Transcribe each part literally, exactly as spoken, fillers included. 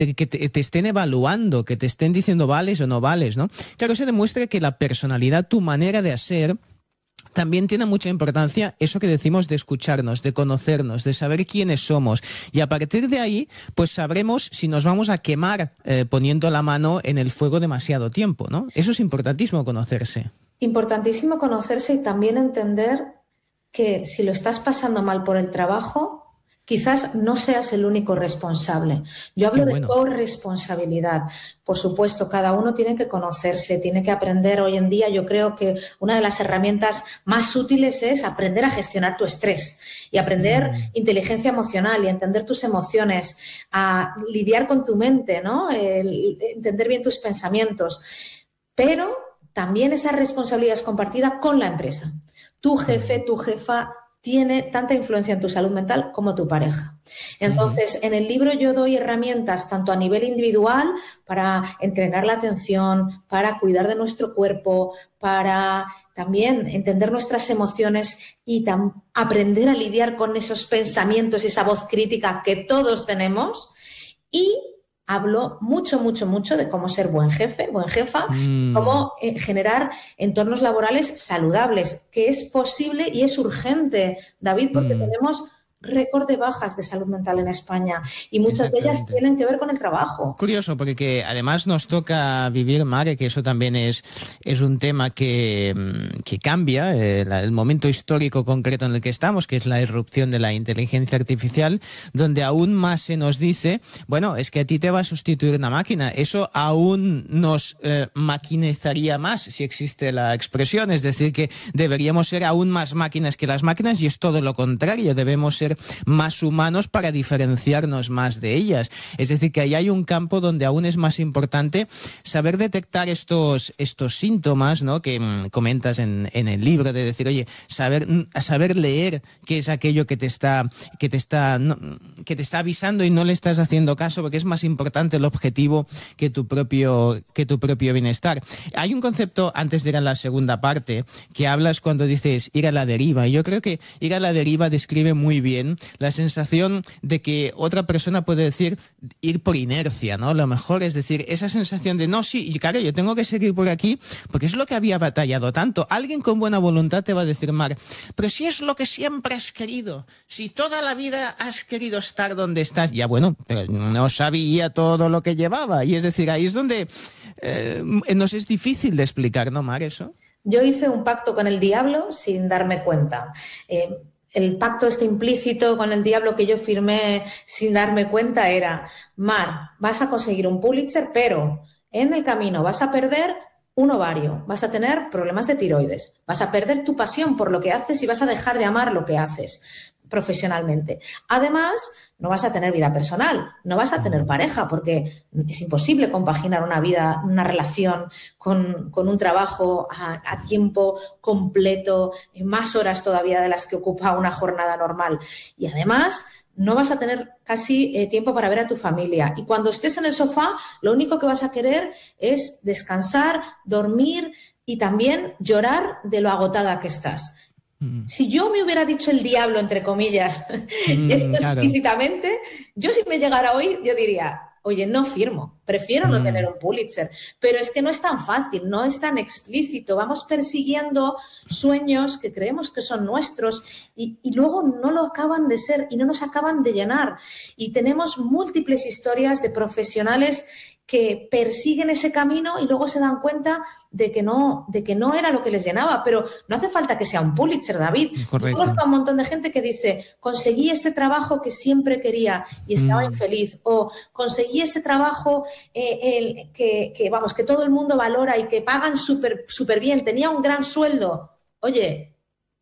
que te, te estén evaluando, que te estén diciendo vales o no vales, ¿no? Claro, se demuestra que la personalidad, tu manera de hacer, también tiene mucha importancia eso que decimos de escucharnos, de conocernos, de saber quiénes somos. Y a partir de ahí, pues sabremos si nos vamos a quemar eh, poniendo la mano en el fuego demasiado tiempo, ¿no? Eso es importantísimo, conocerse. Importantísimo conocerse y también entender que si lo estás pasando mal por el trabajo, quizás no seas el único responsable. Yo hablo Qué bueno. de corresponsabilidad. Por supuesto, cada uno tiene que conocerse, tiene que aprender. Hoy en día yo creo que una de las herramientas más útiles es aprender a gestionar tu estrés y aprender mm. inteligencia emocional y entender tus emociones, a lidiar con tu mente, ¿no? El, entender bien tus pensamientos. Pero también esa responsabilidad es compartida con la empresa. Tu jefe, tu jefa tiene tanta influencia en tu salud mental como tu pareja. Entonces, uh-huh. en el libro yo doy herramientas tanto a nivel individual para entrenar la atención, para cuidar de nuestro cuerpo, para también entender nuestras emociones y tam- aprender a lidiar con esos pensamientos y esa voz crítica que todos tenemos. Y hablo mucho, mucho, mucho de cómo ser buen jefe, buen jefa, mm. cómo eh, generar entornos laborales saludables, que es posible y es urgente, David, porque mm. tenemos récord de bajas de salud mental en España y muchas de ellas tienen que ver con el trabajo. Curioso, porque que además nos toca vivir, Mare, que eso también es, es un tema que, que cambia, eh, la, el momento histórico concreto en el que estamos, que es la irrupción de la inteligencia artificial, donde aún más se nos dice, bueno, es que a ti te va a sustituir una máquina. Eso aún nos eh, maquinizaría más, si existe la expresión, es decir, que deberíamos ser aún más máquinas que las máquinas y es todo lo contrario, debemos ser más humanos para diferenciarnos más de ellas. Es decir, que ahí hay un campo donde aún es más importante saber detectar estos, estos síntomas, ¿no? Que mmm, comentas en, en el libro, de decir, oye, saber, saber leer qué es aquello que te está, que te está, no, que te está avisando y no le estás haciendo caso, porque es más importante el objetivo que tu propio, que tu propio bienestar. Hay un concepto, antes de ir a la segunda parte, que hablas cuando dices ir a la deriva, y yo creo que ir a la deriva describe muy bien la sensación de que otra persona puede decir ir por inercia, ¿no? Lo mejor es decir, esa sensación de no, sí, claro, yo tengo que seguir por aquí porque es lo que había batallado tanto. Alguien con buena voluntad te va a decir, Mar, pero si es lo que siempre has querido, si toda la vida has querido estar donde estás, ya bueno, pero no sabía todo lo que llevaba. Y es decir, ahí es donde eh, nos es difícil de explicar, ¿no, Mar, eso? Yo hice un pacto con el diablo sin darme cuenta. Eh, El pacto este implícito con el diablo que yo firmé sin darme cuenta era, Mar, vas a conseguir un Pulitzer, pero en el camino vas a perder un ovario, vas a tener problemas de tiroides, vas a perder tu pasión por lo que haces y vas a dejar de amar lo que haces profesionalmente. Además, no vas a tener vida personal, no vas a tener pareja porque es imposible compaginar una vida, una relación con, con un trabajo a, a tiempo completo, más horas todavía de las que ocupa una jornada normal. Y además, no vas a tener casi eh, tiempo para ver a tu familia. Y cuando estés en el sofá, lo único que vas a querer es descansar, dormir y también llorar de lo agotada que estás. Si yo me hubiera dicho el diablo, entre comillas, mm, esto claro. explícitamente, yo si me llegara hoy, yo diría, oye, no firmo, prefiero mm. no tener un Pulitzer. Pero es que no es tan fácil, no es tan explícito. Vamos persiguiendo sueños que creemos que son nuestros y, y luego no lo acaban de ser y no nos acaban de llenar. Y tenemos múltiples historias de profesionales que persiguen ese camino y luego se dan cuenta de que no, de que no era lo que les llenaba, pero no hace falta que sea un Pulitzer, David. Correcto. Yo conozco a un montón de gente que dice, conseguí ese trabajo que siempre quería y estaba mm. infeliz, o conseguí ese trabajo eh, el, que, que, vamos, que todo el mundo valora y que pagan súper súper bien, tenía un gran sueldo, oye,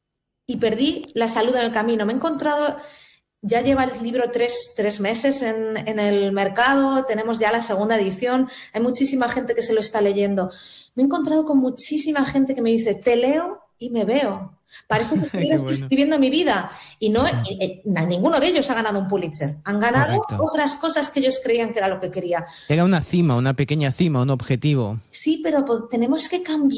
y perdí la salud en el camino. Me he encontrado... Ya lleva el libro tres, tres meses en, en el mercado, tenemos ya la segunda edición, hay muchísima gente que se lo está leyendo. Me he encontrado con muchísima gente que me dice, te leo y me veo. Parece que estoy bueno. escribiendo mi vida. Y no, eh, eh, ninguno de ellos ha ganado un Pulitzer. Han ganado Correcto. Otras cosas que ellos creían que era lo que quería. Era una cima, una pequeña cima, un objetivo. Sí, pero pues, tenemos que cambiar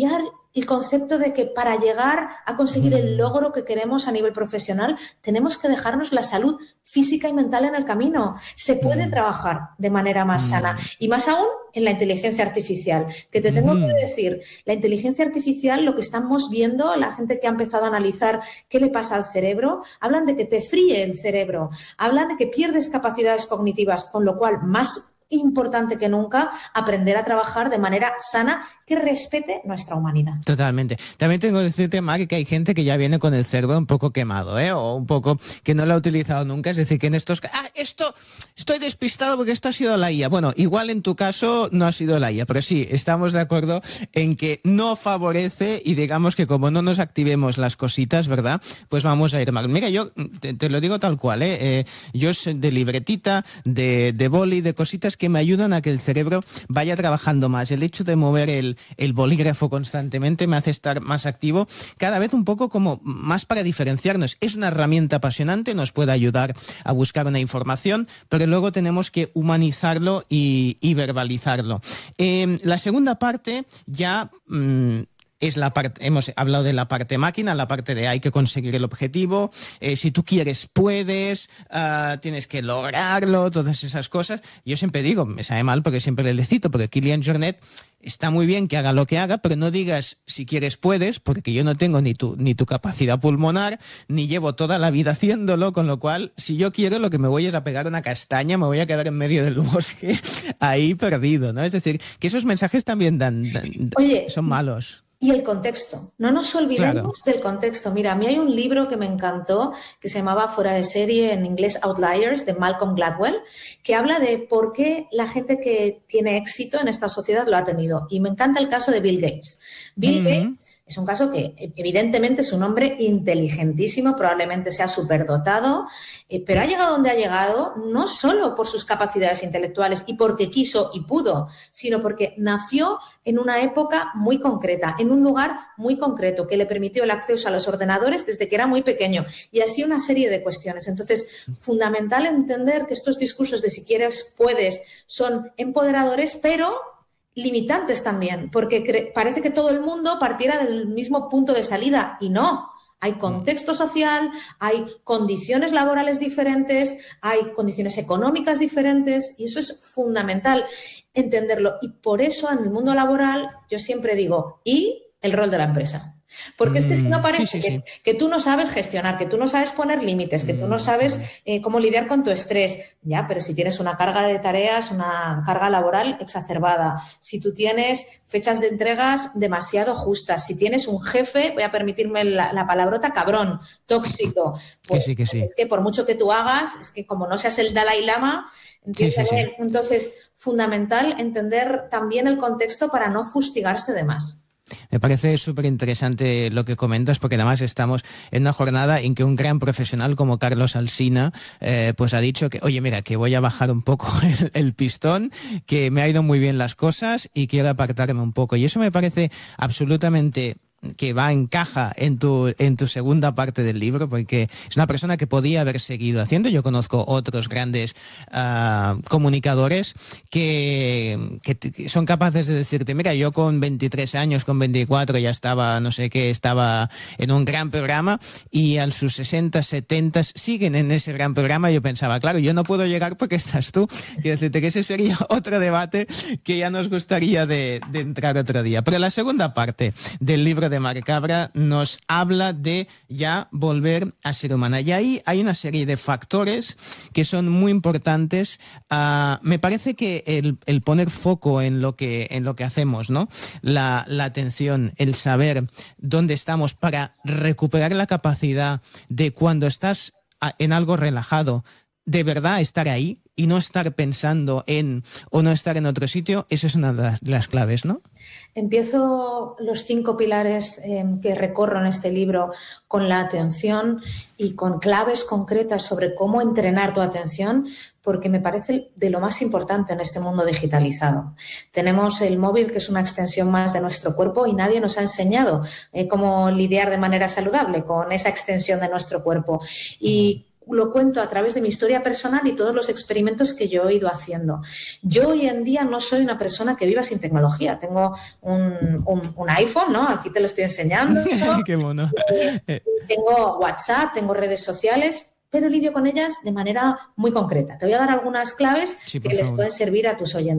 el concepto de que para llegar a conseguir el logro que queremos a nivel profesional tenemos que dejarnos la salud física y mental en el camino. Se puede mm. trabajar de manera más mm. sana y más aún en la inteligencia artificial. Que te tengo mm. que decir, la inteligencia artificial, lo que estamos viendo, la gente que ha empezado a analizar qué le pasa al cerebro, hablan de que te fríe el cerebro, hablan de que pierdes capacidades cognitivas, con lo cual más importante que nunca aprender a trabajar de manera sana que respete nuestra humanidad. Totalmente. También tengo que decirte, Mar, que hay gente que ya viene con el cerebro un poco quemado, ¿eh? O un poco que no lo ha utilizado nunca. Es decir, que en estos... Ah, esto... Estoy despistado porque esto ha sido la I A. Bueno, igual en tu caso no ha sido la I A, pero sí, estamos de acuerdo en que no favorece y digamos que como no nos activemos las cositas, ¿verdad? Pues vamos a ir mal. Mira, yo te, te lo digo tal cual, ¿eh? eh yo soy de libretita, de, de boli, de cositas que me ayudan a que el cerebro vaya trabajando más. El hecho de mover el, el bolígrafo constantemente me hace estar más activo, cada vez un poco como más para diferenciarnos. Es una herramienta apasionante, nos puede ayudar a buscar una información, pero luego tenemos que humanizarlo y, y verbalizarlo. Eh, la segunda parte ya... Mmm, es la parte, hemos hablado de la parte máquina, la parte de hay que conseguir el objetivo, eh, si tú quieres puedes, uh, tienes que lograrlo, todas esas cosas. Yo siempre digo, me sabe mal porque siempre le cito, porque Kilian Jornet está muy bien que haga lo que haga, pero no digas si quieres puedes, porque yo no tengo ni tu, ni tu capacidad pulmonar, ni llevo toda la vida haciéndolo, con lo cual, si yo quiero, lo que me voy es a pegar una castaña, me voy a quedar en medio del bosque ahí perdido, ¿no? Es decir, que esos mensajes también dan, dan Oye, son malos. Y el contexto. No nos olvidemos claro. del contexto. Mira, a mí hay un libro que me encantó que se llamaba Fuera de serie, en inglés Outliers, de Malcolm Gladwell, que habla de por qué la gente que tiene éxito en esta sociedad lo ha tenido. Y me encanta el caso de Bill Gates. Bill mm-hmm. Gates es un caso que evidentemente es un hombre inteligentísimo, probablemente sea superdotado, eh, pero ha llegado donde ha llegado no solo por sus capacidades intelectuales y porque quiso y pudo, sino porque nació en una época muy concreta, en un lugar muy concreto, que le permitió el acceso a los ordenadores desde que era muy pequeño y así una serie de cuestiones. Entonces, fundamental entender que estos discursos de si quieres, puedes, son empoderadores, pero limitantes también, porque cre- parece que todo el mundo partiera del mismo punto de salida y no. Hay contexto social, hay condiciones laborales diferentes, hay condiciones económicas diferentes y eso es fundamental entenderlo. Y por eso en el mundo laboral yo siempre digo, ¿y el rol de la empresa? Porque es que si no parece sí, sí, sí. Que, que tú no sabes gestionar, que tú no sabes poner límites, que tú no sabes eh, cómo lidiar con tu estrés, ya, pero si tienes una carga de tareas, una carga laboral exacerbada, si tú tienes fechas de entregas demasiado justas, si tienes un jefe, voy a permitirme la, la palabrota, cabrón, tóxico, pues que sí, que sí. es que por mucho que tú hagas, es que como no seas el Dalai Lama, sí, sí, sí. Entonces, fundamental entender también el contexto para no fustigarse de más. Me parece súper interesante lo que comentas, porque además estamos en una jornada en que un gran profesional como Carlos Alsina eh, pues ha dicho que, oye, mira, que voy a bajar un poco el, el pistón, que me ha ido muy bien las cosas y quiero apartarme un poco. Y eso me parece absolutamente que va, encaja en tu, en tu segunda parte del libro, porque es una persona que podía haber seguido haciendo. Yo conozco otros grandes uh, comunicadores que, que, que son capaces de decirte, mira, yo con veintitrés años, con veinticuatro ya estaba, no sé qué, estaba en un gran programa y a sus sesenta, setenta siguen en ese gran programa. Yo pensaba, claro, yo no puedo llegar porque estás tú. Quiero decirte que ese sería otro debate que ya nos gustaría de, de entrar otro día. Pero la segunda parte del libro de Mar Cabra nos habla de ya volver a ser humana. Y ahí hay una serie de factores que son muy importantes. Uh, me parece que el, el poner foco en lo que, en lo que hacemos, ¿no? La, la atención, el saber dónde estamos para recuperar la capacidad de cuando estás en algo relajado, de verdad estar ahí y no estar pensando en o no estar en otro sitio, esa es una de las, de las claves, ¿no? Empiezo los cinco pilares eh, que recorro en este libro con la atención y con claves concretas sobre cómo entrenar tu atención, porque me parece de lo más importante en este mundo digitalizado. Tenemos el móvil, que es una extensión más de nuestro cuerpo, y nadie nos ha enseñado eh, cómo lidiar de manera saludable con esa extensión de nuestro cuerpo. Y lo cuento a través de mi historia personal y todos los experimentos que yo he ido haciendo. Yo hoy en día no soy una persona que viva sin tecnología. Tengo un, un, un iPhone, ¿no? Aquí te lo estoy enseñando. Qué mono. Tengo WhatsApp, tengo redes sociales, pero lidio con ellas de manera muy concreta. Te voy a dar algunas claves sí, que les pueden servir a tus oyentes.